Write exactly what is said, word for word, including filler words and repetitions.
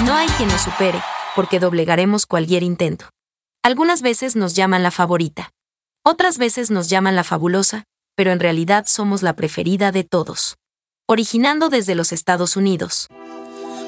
No hay quien nos supere, porque doblegaremos cualquier intento. Algunas veces nos llaman la favorita. Otras veces nos llaman la fabulosa, pero en realidad somos la preferida de todos. Originando desde los Estados Unidos.